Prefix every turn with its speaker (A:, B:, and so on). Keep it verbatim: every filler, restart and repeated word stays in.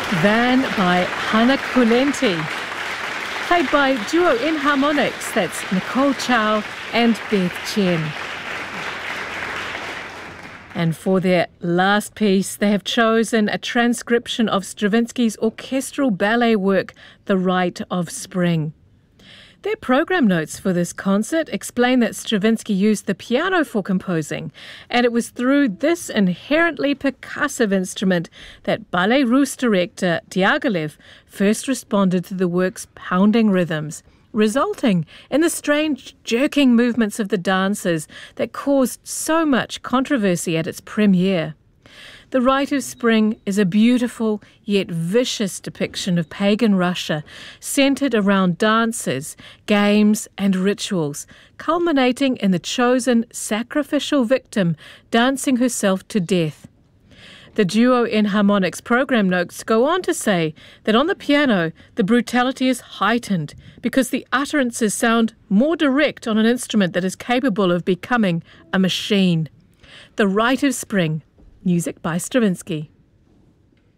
A: Van by Hannah Kulenti, played by duo in harmonics, that's Nicole Chow and Beth Chen. And for their last piece, they have chosen a transcription of Stravinsky's orchestral ballet work, The Rite of Spring. Their program notes for this concert explain that Stravinsky used the piano for composing, and it was through this inherently percussive instrument that Ballet Russe director Diaghilev first responded to the work's pounding rhythms, resulting in the strange jerking movements of the dancers that caused so much controversy at its premiere. The Rite of Spring is a beautiful yet vicious depiction of pagan Russia, centred around dances, games and rituals, culminating in the chosen sacrificial victim dancing herself to death. The duo in harmonics program notes go on to say that on the piano, the brutality is heightened because the utterances sound more direct on an instrument that is capable of becoming a machine. The Rite of Spring, music by Stravinsky.